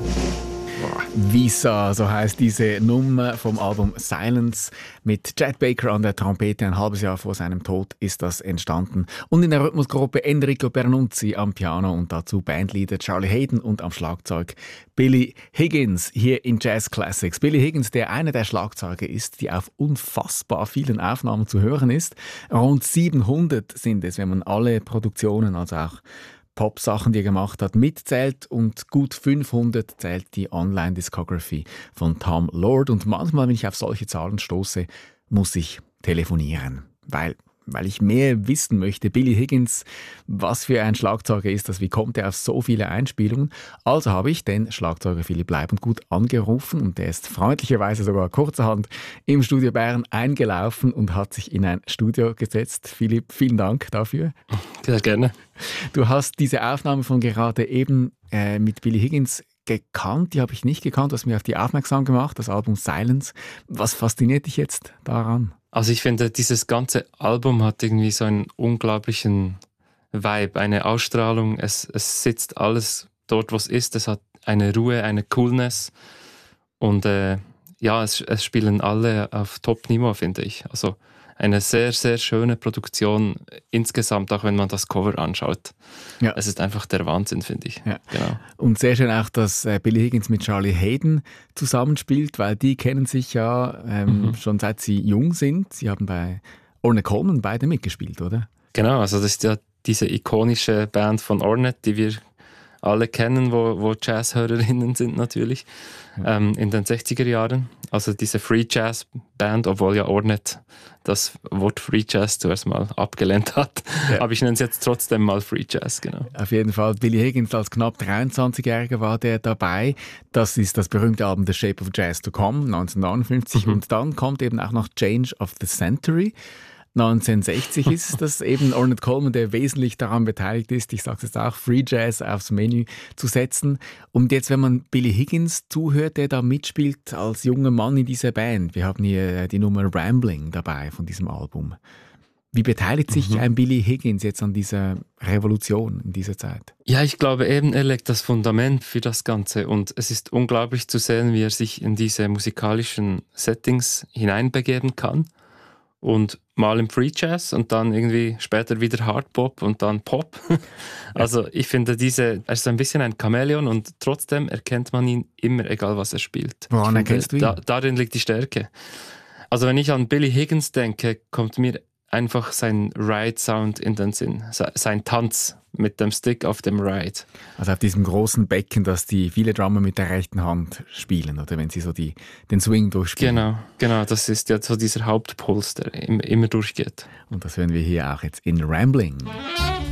Visa, so heisst diese Nummer vom Album Silence. Mit Chet Baker an der Trompete, ein halbes Jahr vor seinem Tod ist das entstanden. Und in der Rhythmusgruppe Enrico Bernuzzi am Piano und dazu Bandleader Charlie Haden und am Schlagzeug Billy Higgins hier in Jazz Classics. Billy Higgins, der einer der Schlagzeuger ist, die auf unfassbar vielen Aufnahmen zu hören ist. Rund 700 sind es, wenn man alle Produktionen, also auch Pop-Sachen, die er gemacht hat, mitzählt, und gut 500 zählt die Online-Discography von Tom Lord. Und manchmal, wenn ich auf solche Zahlen stoße, muss ich telefonieren, weil ich mehr wissen möchte. Billy Higgins, was für ein Schlagzeuger ist das? Wie kommt er auf so viele Einspielungen? Also habe ich den Schlagzeuger Philipp Leibendgut angerufen und der ist freundlicherweise sogar kurzerhand im Studio Bern eingelaufen und hat sich in ein Studio gesetzt. Philipp, vielen Dank dafür. Sehr gerne. Du hast diese Aufnahme von gerade eben mit Billy Higgins gekannt, die habe ich nicht gekannt, du hast mich auf die aufmerksam gemacht, das Album Silence. Was fasziniert dich jetzt daran? Also ich finde, dieses ganze Album hat irgendwie so einen unglaublichen Vibe, eine Ausstrahlung. Es sitzt alles dort, wo es ist. Es hat eine Ruhe, eine Coolness. Und es spielen alle auf Top-Niveau, finde ich. Also eine sehr, sehr schöne Produktion insgesamt, auch wenn man das Cover anschaut. Ja. Es ist einfach der Wahnsinn, finde ich. Ja. Genau. Und sehr schön auch, dass Billy Higgins mit Charlie Haden zusammenspielt, weil die kennen sich ja schon seit sie jung sind. Sie haben bei Ornette Coleman beide mitgespielt, oder? Genau, also das ist ja diese ikonische Band von Ornette, die wir alle kennen, wo Jazzhörerinnen sind natürlich, in den 60er Jahren. Also diese Free Jazz Band, obwohl ja Ornette das Wort Free Jazz zuerst mal abgelehnt hat. Ja. Aber ich nenne es jetzt trotzdem mal Free Jazz, genau. Auf jeden Fall. Billy Higgins als knapp 23-Jähriger war der dabei. Das ist das berühmte Album The Shape of Jazz to Come, 1959. Und dann kommt eben auch noch Change of the Century. 1960 ist das eben Ornette Coleman, der wesentlich daran beteiligt ist, ich sage es jetzt auch, Free Jazz aufs Menü zu setzen. Und jetzt, wenn man Billy Higgins zuhört, der da mitspielt als junger Mann in dieser Band, wir haben hier die Nummer Rambling dabei von diesem Album. Wie beteiligt sich ein Billy Higgins jetzt an dieser Revolution in dieser Zeit? Ja, ich glaube eben, er legt das Fundament für das Ganze und es ist unglaublich zu sehen, wie er sich in diese musikalischen Settings hineinbegeben kann. Und mal im Free Jazz und dann irgendwie später wieder Hardbop und dann Pop. Also ich finde er ist ein bisschen ein Chamäleon und trotzdem erkennt man ihn immer, egal was er spielt. Woran erkennst du ihn? Darin liegt die Stärke. Also wenn ich an Billy Higgins denke, kommt mir einfach sein Ride-Sound in den Sinn. Sein Tanz mit dem Stick auf dem Ride. Also auf diesem großen Becken, das die viele Drummer mit der rechten Hand spielen, oder wenn sie so den Swing durchspielen. Genau, das ist ja so dieser Hauptpuls, der immer durchgeht. Und das hören wir hier auch jetzt in Rambling.